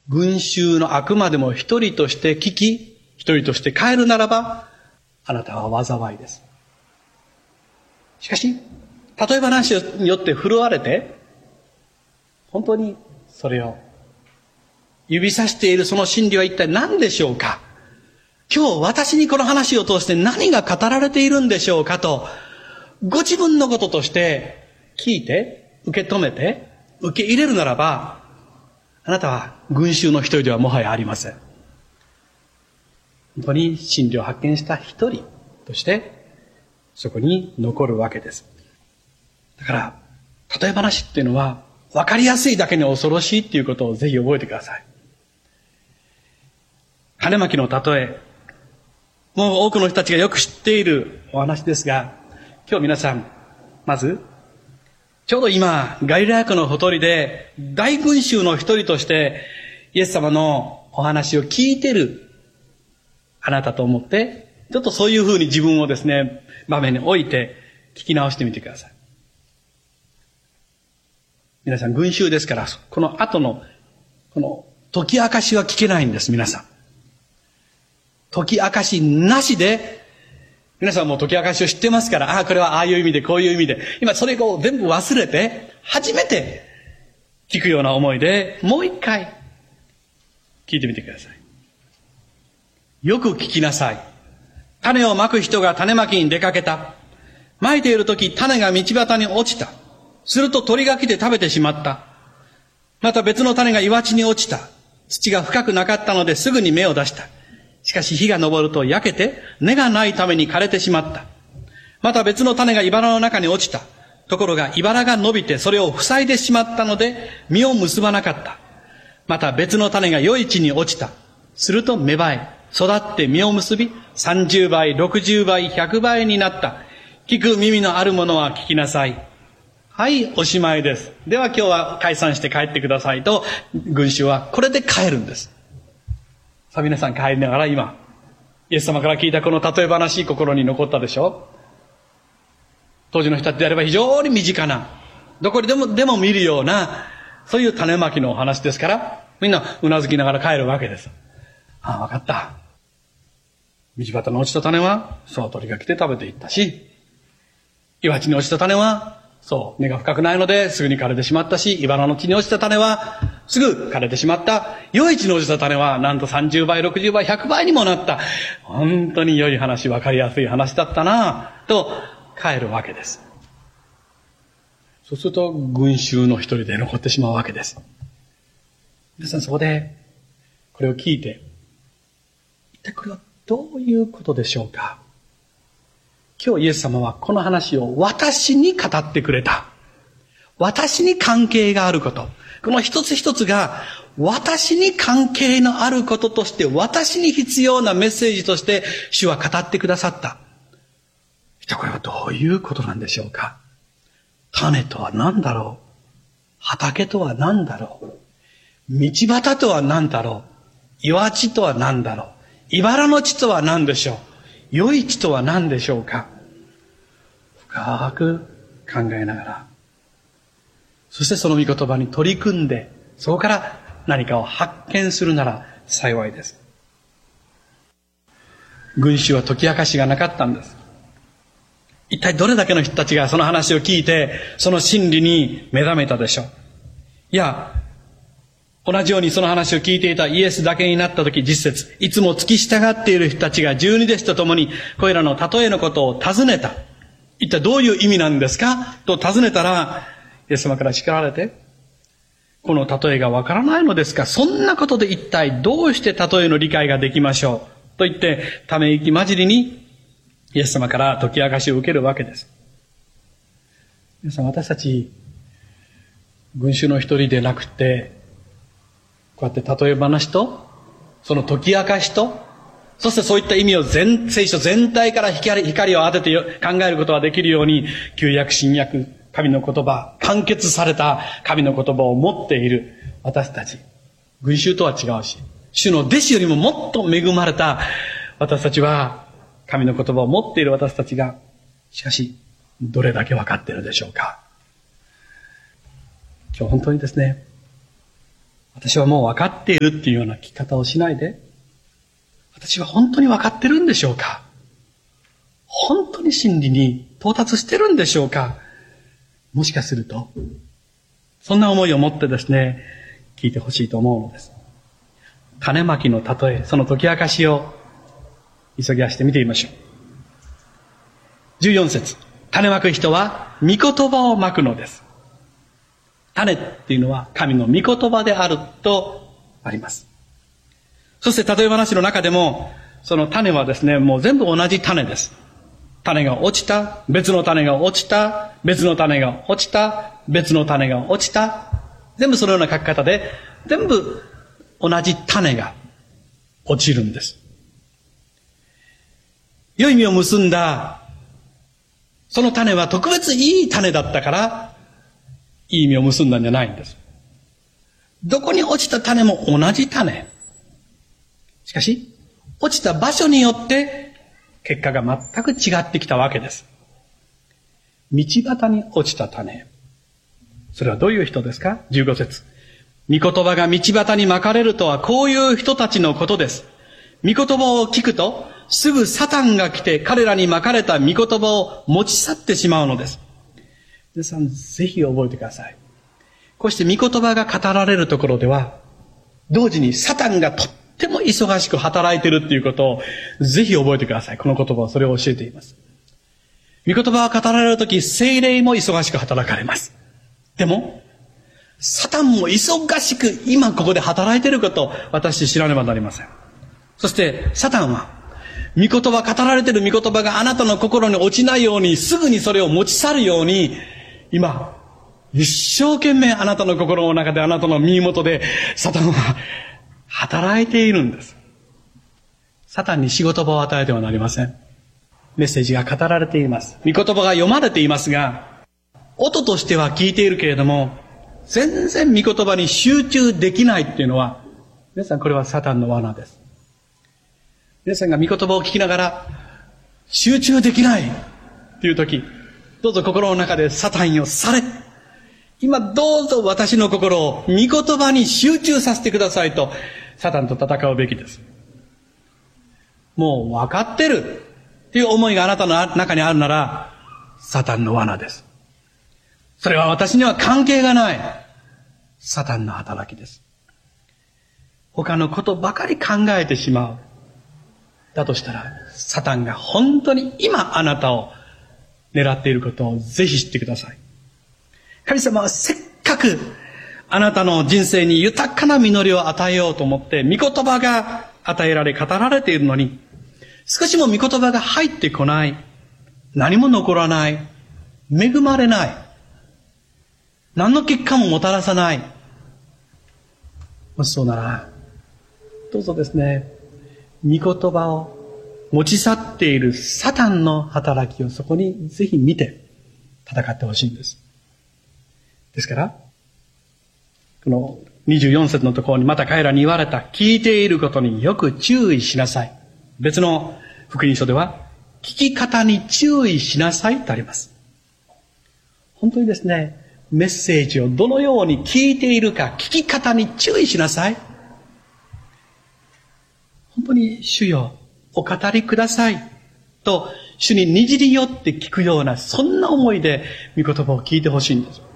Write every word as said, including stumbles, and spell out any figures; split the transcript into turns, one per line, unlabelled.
群衆のあくまでも一人として聞き、一人として帰るならば、あなたは災いです。しかし、例え話によって振るわれて、本当にそれを指さしているその真理は一体何でしょうか。今日私にこの話を通して何が語られているんでしょうかと、ご自分のこととして聞いて、受け止めて、受け入れるならば、あなたは群衆の一人ではもはやありません。本当に真理を発見した一人として、そこに残るわけです。だから、例え話っていうのは、わかりやすいだけに恐ろしいっていうことをぜひ覚えてください。種まきの例え、もう多くの人たちがよく知っているお話ですが、今日皆さん、まず、ちょうど今、ガリラヤ湖のほとりで、大群衆の一人として、イエス様のお話を聞いているあなたと思って、ちょっとそういうふうに自分をですね、場面に置いて聞き直してみてください。皆さん、群衆ですから、この後の、この、解き明かしは聞けないんです、皆さん。解き明かしなしで、皆さんも解き明かしを知ってますから、ああ、これはああいう意味で、こういう意味で、今それを全部忘れて、初めて聞くような思いで、もう一回、聞いてみてください。よく聞きなさい。種をまく人が種まきに出かけた。まいているとき、種が道端に落ちた。すると鳥が来て食べてしまった。また別の種が岩地に落ちた。土が深くなかったのですぐに芽を出した。しかし火が昇ると焼けて根がないために枯れてしまった。また別の種が茨の中に落ちた。ところが茨が伸びてそれを塞いでしまったので実を結ばなかった。また別の種が良い地に落ちた。すると芽生え、育って実を結び、さんじゅうばい、ろくじゅうばい、ひゃくばいになった。聞く耳のある者は聞きなさい。はい、おしまいです。では今日は解散して帰ってくださいと、群衆はこれで帰るんです。さあ皆さん帰りながら今、イエス様から聞いたこの例え話、心に残ったでしょう。当時の人たちであれば非常に身近な、どこでも、でも見るような、そういう種まきのお話ですから、みんなうなずきながら帰るわけです。ああ、わかった。道端に落ちた種は、そう鳥が来て食べていったし、岩地に落ちた種は、そう、根が深くないのですぐに枯れてしまったし、茨の地に落ちた種は、すぐ枯れてしまった。良い地に落ちた種は、なんとさんじゅうばい、ろくじゅうばい、ひゃくばいにもなった。本当に良い話、わかりやすい話だったな、と帰るわけです。そうすると、群衆の一人で残ってしまうわけです。皆さんそこで、これを聞いて、一体これはどういうことでしょうか。今日イエス様はこの話を私に語ってくれた。私に関係があること。この一つ一つが私に関係のあることとして、私に必要なメッセージとして主は語ってくださった。一体これはどういうことなんでしょうか。種とは何だろう。畑とは何だろう。道端とは何だろう。岩地とは何だろう。茨の地とは何でしょう。良い地とは何でしょうか。深く考えながら、そしてその御言葉に取り組んで、そこから何かを発見するなら幸いです。群衆は解き明かしがなかったんです。一体どれだけの人たちがその話を聞いて、その真理に目覚めたでしょう。いや、同じようにその話を聞いていたイエスだけになったとき、実節、いつも付き従っている人たちが十二弟子と共に、これらの例えのことを尋ねた。一体どういう意味なんですかと尋ねたら、イエス様から叱られて、この例えがわからないのですか。そんなことで一体どうして例えの理解ができましょうと言って、ため息混じりにイエス様から解き明かしを受けるわけです。皆さん、私たち群衆の一人でなくて、こうやって例え話と、その解き明かしと、そしてそういった意味を全、聖書全体から光、光を当てて考えることができるように、旧約新約、神の言葉、完結された神の言葉を持っている私たち。群衆とは違うし、主の弟子よりももっと恵まれた私たちは、神の言葉を持っている私たちが、しかし、どれだけ分かっているでしょうか。今日本当にですね、 私はもう分かっているっていうような聞き方をしないで、私は本当に分かってるんでしょうか？本当に真理に到達してるんでしょうか？もしかすると、そんな思いを持ってですね、聞いてほしいと思うのです。種まきの例え、その解き明かしを急ぎ足して見てみましょう。じゅうよん節。種まく人は御言葉をまくのです。種っていうのは神の御言葉であるとあります。そして例え話の中でも、その種はですね、もう全部同じ種です。種が落ちた、別の種が落ちた、別の種が落ちた、別の種が落ちた。全部そのような書き方で、全部同じ種が落ちるんです。良い実を結んだ、その種は特別いい種だったから、いい実を結んだんじゃないんです。どこに落ちた種も同じ種。しかし、落ちた場所によって結果が全く違ってきたわけです。道端に落ちた種。それはどういう人ですか？じゅうご節。御言葉が道端にまかれるとはこういう人たちのことです。御言葉を聞くと、すぐサタンが来て彼らにまかれた御言葉を持ち去ってしまうのです。皆さん、ぜひ覚えてください。こうして御言葉が語られるところでは、同時にサタンがとっても忙しく働いているっていうことをぜひ覚えてください。この言葉はそれを教えています。御言葉が語られるとき、聖霊も忙しく働かれます。でも、サタンも忙しく今ここで働いていることを私知らねばなりません。そして、サタンは、御言葉、語られている御言葉があなたの心に落ちないように、すぐにそれを持ち去るように、今、一生懸命あなたの心の中で、あなたの身元で、サタンは働いているんです。サタンに仕事場を与えてはなりません。メッセージが語られています。御言葉が読まれていますが、音としては聞いているけれども、全然御言葉に集中できないっていうのは、皆さんこれはサタンの罠です。皆さんが御言葉を聞きながら、集中できないっていう時、どうぞ心の中でサタンよ去れ。今どうぞ私の心を御言葉に集中させてくださいと、サタンと戦うべきです。もう分かってるっていう思いがあなたの中にあるなら、サタンの罠です。それは私には関係がない。サタンの働きです。他のことばかり考えてしまう。だとしたら、サタンが本当に今あなたを狙っていることをぜひ知ってください。神様はせっかくあなたの人生に豊かな実りを与えようと思って、御言葉が与えられ語られているのに、少しも御言葉が入ってこない。何も残らない。恵まれない。何の結果ももたらさない。もしそうなら、どうぞですね、御言葉を持ち去っているサタンの働きをそこにぜひ見て戦ってほしいんです。ですから、このにじゅうよん節のところにまた彼らに言われた、聞いていることによく注意しなさい。別の福音書では、聞き方に注意しなさいとあります。本当にですね、メッセージをどのように聞いているか、聞き方に注意しなさい。本当に主よ、お語りくださいと主ににじり寄って聞くような、そんな思いで御言葉を聞いてほしいんです。